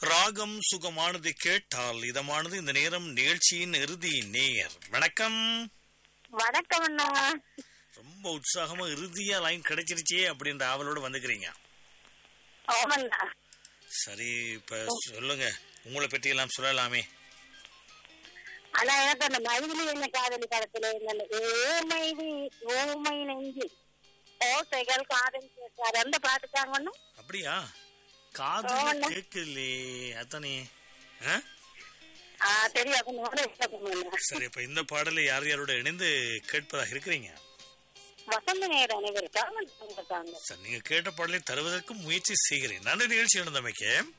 ராகம் சுகமானது கேட்டால் இதமானது. இந்த நேரம் நிகழ்ச்சியின் இறுதி நேயர். வணக்கம். வணக்கம் அண்ணா. ரொம்ப உற்சாகமா இறுதியா லைன் கிடைச்சிருச்சே அப்படின்ற ஆவலோட வந்துக்கிறீங்க. ஆமாண்ணா. சரி, இப்ப சொல்லுங்க, உங்களை பற்றி எல்லாம் சொல்லலாமே. ஆனா எனக்கு அந்த மைதிலி என்ன காதலி காலத்துல ஓமை நெஞ்சு ஓசைகள் காதல் கேட்காரு அந்த பாட்டுக்காங்கன்னு. அப்படியா? காதல கேட்கலே அதானே. தெரியாது. சரி, இப்ப இந்த பாடலை யார் யாரோட இணைந்து கேட்பதாக இருக்கிறீங்க? வசந்த நேரம் அனைவருக்காக. சரி, நீங்க கேட்ட பாடலை தருவதற்கு முயற்சி செய்கிறேன். நன்றி நிகழ்ச்சி நடந்தமைக்கு.